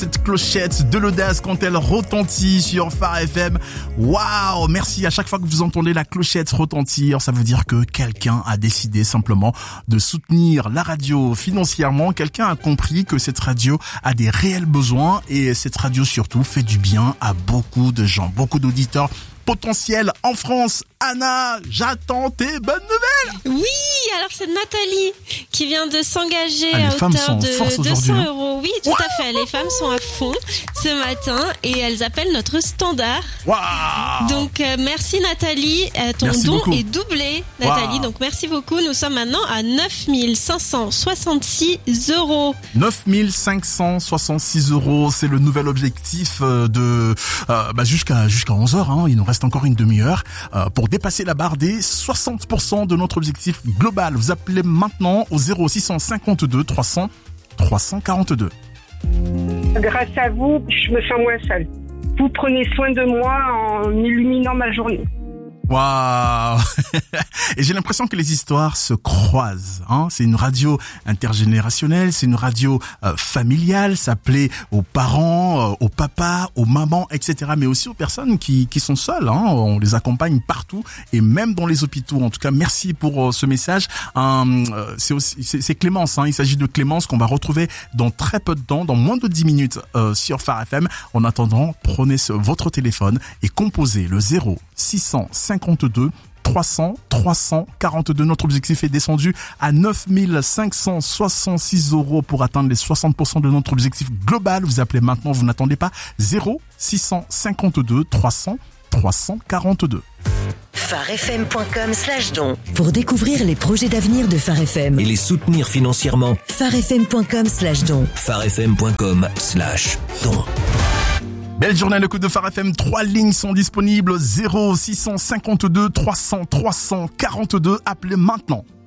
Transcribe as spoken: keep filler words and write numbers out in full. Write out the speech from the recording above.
Cette clochette de l'audace quand elle retentit sur Phare F M. Waouh, merci. À chaque fois que vous entendez la clochette retentir, ça veut dire que quelqu'un a décidé simplement de soutenir la radio financièrement. Quelqu'un a compris que cette radio a des réels besoins et cette radio surtout fait du bien à beaucoup de gens, beaucoup d'auditeurs potentiels en France. Anna, j'attends tes bonnes nouvelles. Oui, alors c'est Nathalie qui vient de s'engager ah, à hauteur de deux cents euros. Oui, tout à fait. Les femmes sont à fond ce matin et elles appellent notre standard. Wow. Donc euh, merci Nathalie, euh, ton merci don beaucoup. est doublé Nathalie. Wow. Donc merci beaucoup. Nous sommes maintenant à neuf mille cinq cent soixante-six euros. neuf mille cinq cent soixante-six euros, c'est le nouvel objectif de euh, bah jusqu'à jusqu'à onze heures. Hein. Il nous reste encore une demi-heure euh, pour dépasser la barre des soixante pour cent de notre objectif global. Vous appelez maintenant au zéro six cent cinquante-deux trois cents trois cent quarante-deux. Grâce à vous, je me sens moins seule. Vous prenez soin de moi en illuminant ma journée. Waouh. Et j'ai l'impression que les histoires se croisent. Hein. C'est une radio intergénérationnelle, c'est une radio euh, familiale. Ça plaît aux parents, euh, aux papas, aux mamans, et cetera. Mais aussi aux personnes qui qui sont seules. Hein. On les accompagne partout et même dans les hôpitaux. En tout cas, merci pour euh, ce message. Euh, c'est aussi c'est, c'est Clémence. Hein. Il s'agit de Clémence qu'on va retrouver dans très peu de temps, dans moins de dix minutes euh, sur Phare F M. En attendant, prenez ce, votre téléphone et composez le zéro six cent cinquante-deux trois cents trois cent quarante-deux. Notre objectif est descendu à neuf mille cinq cent soixante-six euros pour atteindre les soixante pour cent de notre objectif global. Vous appelez maintenant, vous n'attendez pas. zéro six cent cinquante-deux trois cents trois cent quarante-deux. pharefm.com slash don pour découvrir les projets d'avenir de Phare F M et les soutenir financièrement. pharefm.com slash don pharefm.com slash don. Belle journée à l'écoute de Phare F M. Trois lignes sont disponibles. zéro six cent cinquante-deux trois cents trois cent quarante-deux. Appelez maintenant.